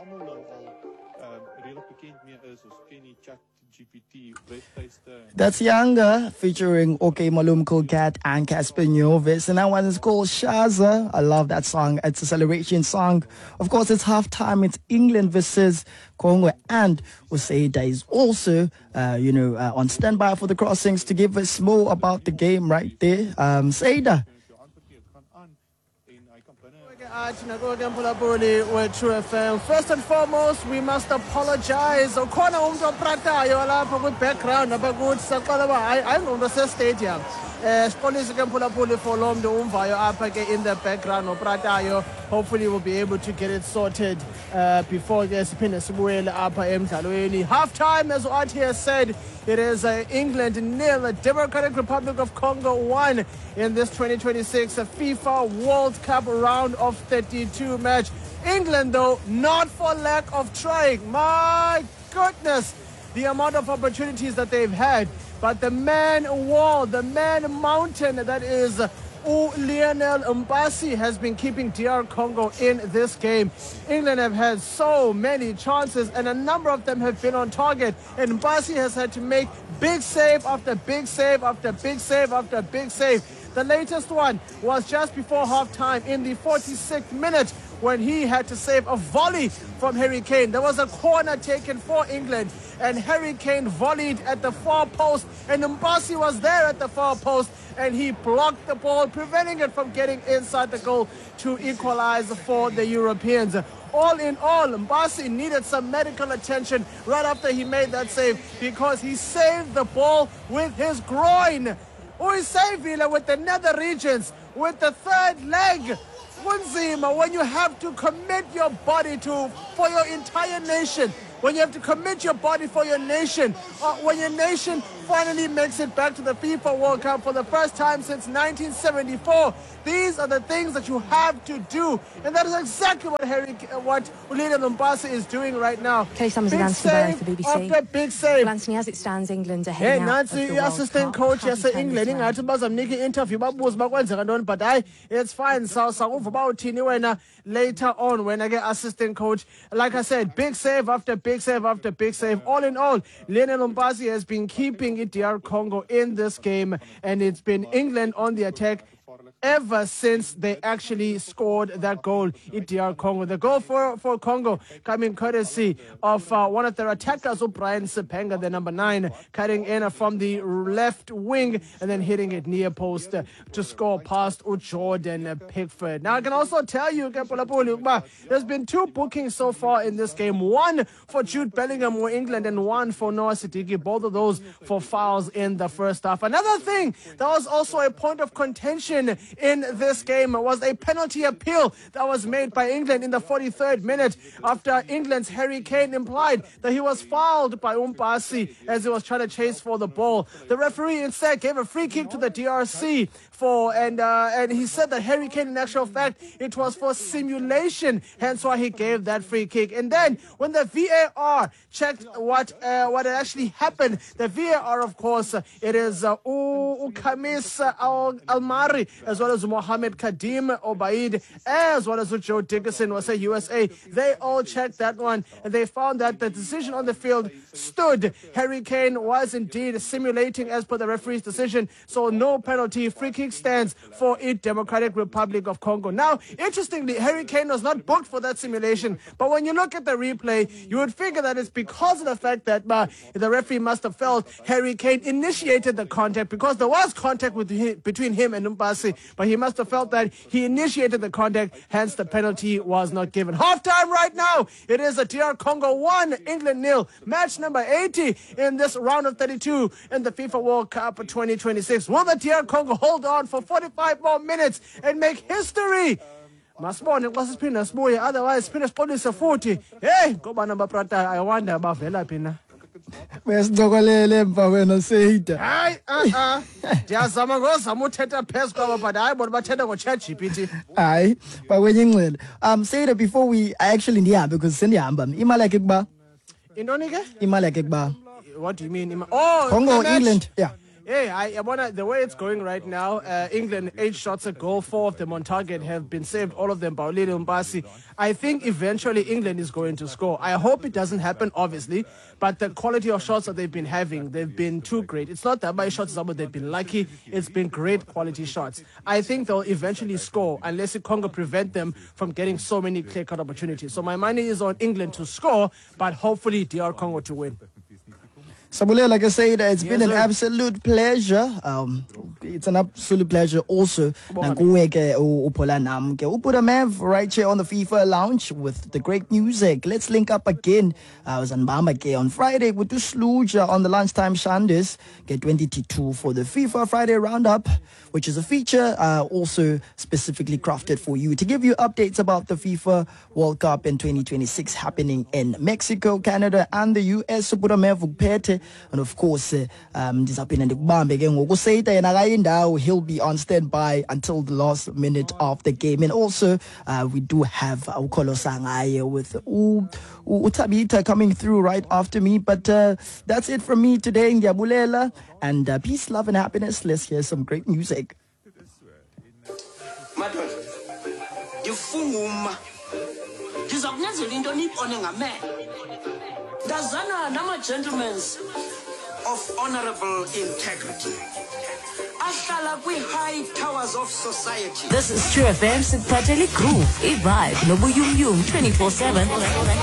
almal nou al redelijk bekend mee is. Ons ken die ChatGPT webtuiste. That's Younger featuring OK Malum, Cool Cat, and Casper Nyovest. And that one is called Shaza. I love that song. It's a celebration song. Of course, it's halftime. It's England versus Congo. And Usaida is also, on standby for the crossings to give us more about the game right there. Saida. First and foremost, we must apologize. Ukhona umuntu opratayo lapha kwi-background apha kuthi saqala uba ayingqondo sestadium. Siqolise ke mphulaphuli for lo mntu umvayo apha ke in the background opratayo. Hopefully we'll be able to get it sorted before ke siphinde sibuyele apha emdlalweni. Half time, as Ati has said, it is England 0, Democratic Republic of Congo 1 in this 2026 FIFA World Cup round of 32 match. England, though, not for lack of trying. My goodness, the amount of opportunities that they've had. But the man wall, the man mountain that is Lionel Mbasi has been keeping DR Congo in this game. England have had so many chances and a number of them have been on target. And Mbasi has had to make big save after big save after big save after big save. The latest one was just before halftime in the 46th minute when he had to save a volley from Harry Kane. There was a corner taken for England and Harry Kane volleyed at the far post and Mbasi was there at the far post and he blocked the ball, preventing it from getting inside the goal to equalize for the Europeans. All in all, Mbasi needed some medical attention right after he made that save because he saved the ball with his groin. Uyisavile with the nether regions, with the third leg. Kunzima when you have to commit your body for your entire nation, when you have to commit your body for your nation, when your nation finally makes it back to the FIFA World Cup for the first time since 1974. These are the things that you have to do, and that is exactly what Lionel Mbasi is doing right now. Kelly Summers and Anthony Barry for BBC. After big save. Well, Anthony, as it stands, England are heading out of the World assistant Cup. coach yase-England ingathi bazamnika i-interview babuze bakwenzeka ntoni, but hayi, it's fine. Sakuva uba uthini wena later on wena ke assistant coach. Like I said, big save after big save after big save. All in all, Lionel Mbasi has been keeping DR Congo in this game, and it's been England on the attack ever since they actually scored that goal in DR Congo. The goal for Congo coming courtesy of one of their attackers, Brian Sepenga, the number 9, cutting in from the left wing and then hitting it near post to score past Jordan Pickford. Now, I can also tell you, there's been 2 bookings so far in this game. One for Jude Bellingham for England and one for Noah Siddiqui, both of those for fouls in the first half. Another thing that was also a point of contention in this game was a penalty appeal that was made by England in the 43rd minute after England's Harry Kane implied that he was fouled by Mbasi as he was trying to chase for the ball. The referee instead gave a free kick to the DRC and he said that Harry Kane, in actual fact, it was for simulation, hence why he gave that free kick. And then when the VAR checked what had actually happened, the VAR, of course, it is Khamis Almari as well as Mohamed Kadim Obaid as well as Joe Dickerson was a USA. They all checked that one and they found that the decision on the field stood. Harry Kane was indeed simulating as per the referee's decision, so no penalty. Free kick stands for Democratic Republic of Congo. Now, interestingly, Harry Kane was not booked for that simulation, but when you look at the replay, you would figure that it's because of the fact that the referee must have felt Harry Kane initiated the contact, because there was contact between him and Mbasi, but he must have felt that he initiated the contact, hence the penalty was not given. Halftime right now, it is a DR Congo 1, England 0, match number 80 in this round of 32 in the FIFA World Cup 2026. Will the DR Congo hold on for 45 more minutes and make history? Masibone xa siphinda sibuye, otherwise siphinde siqolise futhi. Hey, ngoba nabaprata I wonder bavela phi na. Besidokolele emva wena Seida. Hayi ndiyazama ngozama uthetha phezu kwabo, but hayi bona bathetha ngo-ChatGPT. Hayi bakwenye ingxelo. Seida, before we actually ndihambe because sendihamba, imali yakhe kuba intoni ke? imali yakhe kuba What do you mean? Congo England, yeah. Hey, the way it's going right now, England 8 shots a goal, 4 of them on target have been saved, all of them by Paulino Mbasi. I think eventually England is going to score. I hope it doesn't happen, obviously, but the quality of shots that they've been having, they've been too great. It's not that by shots but they've been lucky. It's been great quality shots. I think they'll eventually score unless Congo prevent them from getting so many clear-cut opportunities. So my money is on England to score, but hopefully DR Congo to win. Sabule, like I said, it's been an absolute pleasure. It's an absolute pleasure also. Upudamev right here on the FIFA Lounge with the great music. Let's link up again. On Friday with Sluja on the lunchtime Shandis. Get 22 for the FIFA Friday Roundup, which is a feature also specifically crafted for you to give you updates about the FIFA World Cup in 2026 happening in Mexico, Canada, and the US. And of course, he'll be on standby until the last minute of the game. And also, we do have Ukolo Sangaye with Utabita coming through right after me. But that's it from me today, Ngiyabulela. And peace, love, and happiness. Let's hear some great music. Dazana nama gentlemen of honorable integrity. Ahlala kwi-high towers of society. This is True FM, Siphateli Groove, a vibe, no 24/7.